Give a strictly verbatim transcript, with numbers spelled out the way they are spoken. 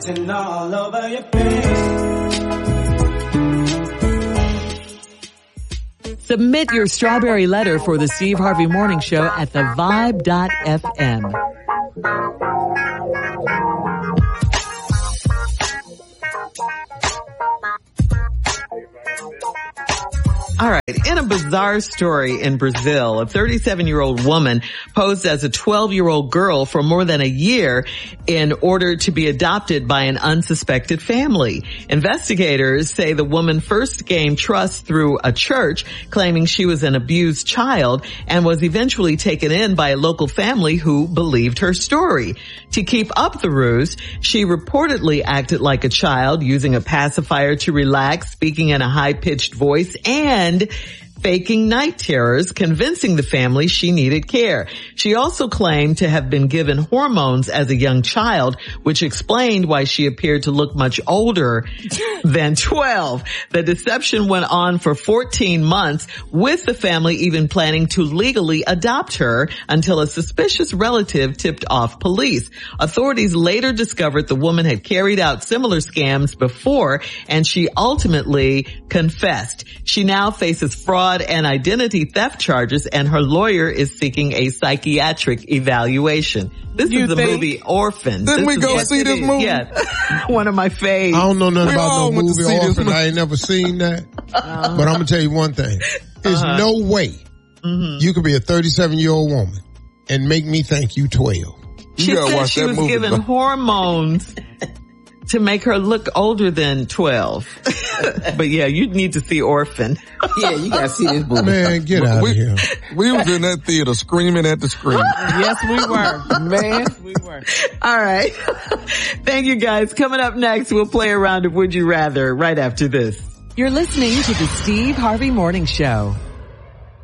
Putting all over your face. Submit your strawberry letter for the Steve Harvey Morning Show at the vibe dot f m. All right. In a bizarre story in Brazil, a thirty-seven-year-old woman posed as a twelve-year-old girl for more than a year in order to be adopted by an unsuspected family. Investigators say the woman first gained trust through a church, claiming she was an abused child, and was eventually taken in by a local family who believed her story. To keep up the ruse, she reportedly acted like a child, using a pacifier to relax, speaking in a high-pitched voice, and and faking night terrors, convincing the family she needed care. She also claimed to have been given hormones as a young child, which explained why she appeared to look much older than twelve. The deception went on for fourteen months, with the family even planning to legally adopt her until a suspicious relative tipped off police. Authorities later discovered the woman had carried out similar scams before, and she ultimately confessed. She now faces fraud and identity theft charges, and her lawyer is seeking a psychiatric evaluation. This you is the think? movie Orphan. Didn't this we go see this movie? Yeah. One of my faves. I don't know nothing we about no movie Orphan. Movie. I ain't never seen that. Uh-huh. But I'm going to tell you one thing. There's uh-huh. no way mm-hmm. you could be a thirty-seven-year-old woman and make me think you twelve. She you said she was movie, given bro. hormones to make her look older than twelve. But yeah, you need to see Orphan. Yeah, you gotta see this movie. Man, get out we, of here. We was in that theater screaming at the screen. Yes, we were. Man, yes, we were. All right. Thank you guys. Coming up next, we'll play a round of Would You Rather right after this. You're listening to the Steve Harvey Morning Show.